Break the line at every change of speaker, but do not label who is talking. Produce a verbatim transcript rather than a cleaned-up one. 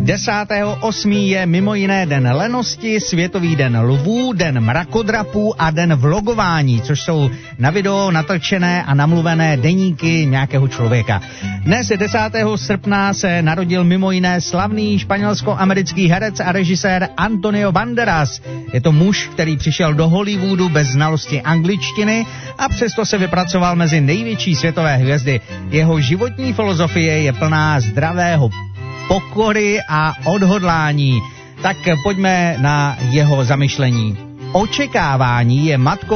desátého osmého je mimo jiné den lenosti, světový den lvů, den mrakodrapů a den vlogování, což jsou na video natočené a namluvené deníky nějakého člověka. Dnes desátého srpna se narodil mimo jiné slavný španělsko-americký herec a režisér Antonio Banderas. Je to muž, který přišel do Hollywoodu bez znalosti angličtiny a přesto se vypracoval mezi největší světové hvězdy. Jeho životní filozofie je plná zdravého pokory a odhodlání. Tak pojďme na jeho zamyšlení. Očekávání je matkou